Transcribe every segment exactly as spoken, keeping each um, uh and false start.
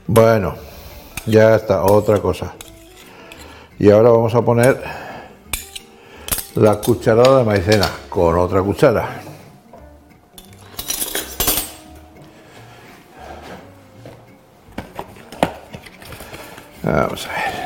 Bueno, ya está, otra cosa. Y ahora vamos a poner la cucharada de maicena con otra cuchara. Vamos a ver.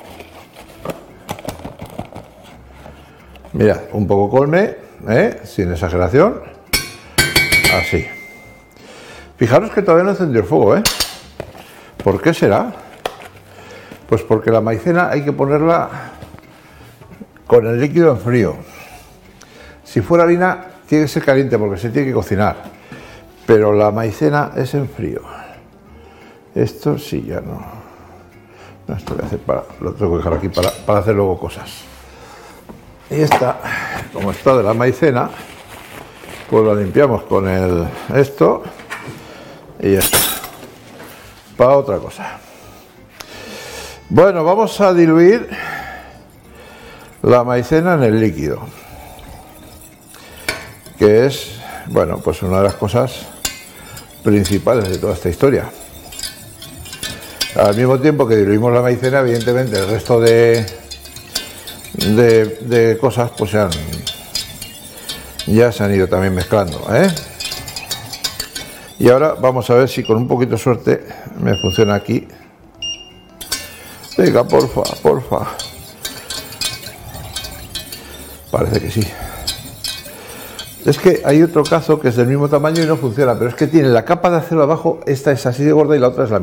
Mirad, un poco colme, ¿eh? Sin exageración. Así. Fijaros que todavía no encendió el fuego, ¿eh? ¿Por qué será? Pues porque la maicena hay que ponerla con el líquido en frío. Si fuera harina, tiene que ser caliente porque se tiene que cocinar. Pero la maicena es en frío. Esto sí, ya no. No, esto voy a hacer para, lo tengo que dejar aquí para, para hacer luego cosas. Y esta, como está de la maicena, pues la limpiamos con el esto y ya está. Para otra cosa. Bueno, vamos a diluir la maicena en el líquido, que es, bueno, pues una de las cosas principales de toda esta historia. Al mismo tiempo que diluimos la maicena, evidentemente el resto de, de, de cosas pues se han, ya se han ido también mezclando, ¿eh? Y ahora vamos a ver si con un poquito de suerte me funciona aquí. Venga, porfa, porfa. Parece que sí. Es que hay otro cazo que es del mismo tamaño y no funciona, pero es que tiene la capa de acero abajo, esta es así de gorda y la otra es la